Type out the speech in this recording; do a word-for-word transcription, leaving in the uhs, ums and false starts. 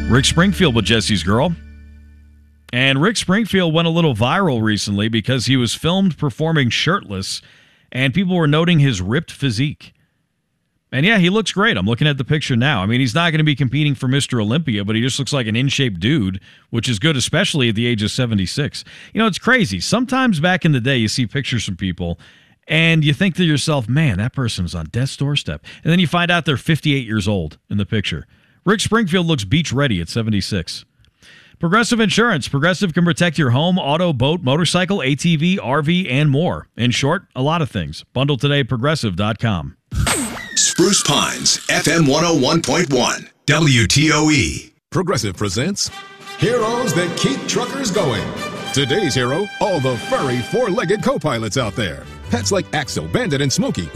Rick Springfield with Jesse's Girl. And Rick Springfield went a little viral recently because he was filmed performing shirtless, and people were noting his ripped physique. And yeah, he looks great. I'm looking at the picture now. I mean, he's not going to be competing for Mister Olympia, but he just looks like an in-shape dude, which is good, especially at the age of seventy-six. You know, it's crazy. Sometimes back in the day, you see pictures from people, and you think to yourself, man, that person's on death's doorstep. And then you find out they're fifty-eight years old in the picture. Rick Springfield looks beach-ready at seventy-six. Progressive Insurance. Progressive can protect your home, auto, boat, motorcycle, A T V, R V, and more. In short, a lot of things. Bundle today at progressive dot com. Spruce Pines, F M one oh one point one, W T O E. Progressive presents Heroes That Keep Truckers Going. Today's hero, all the furry four-legged co-pilots out there. Pets like Axel, Bandit, and Smokey,